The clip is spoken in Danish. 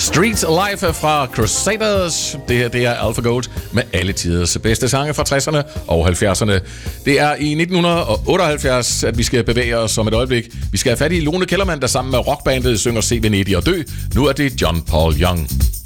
Street Life fra Crusaders. Det her, det er AlphaGold med alle tiders bedste sange fra 60'erne og 70'erne. Det er i 1978, at vi skal bevæge os om et øjeblik. Vi skal have fat i Lone Kellermann, der sammen med rockbandet synger Se Venedig og Dø. Nu er det John Paul Young.